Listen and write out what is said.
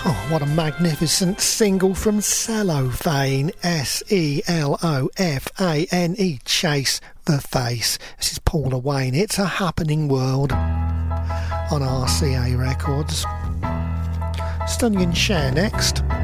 Oh, what a magnificent single from Cellophane, Selofane, Chase the Face. This is Paula Wayne, It's a Happening World, on RCA Records. Stunning and Share next.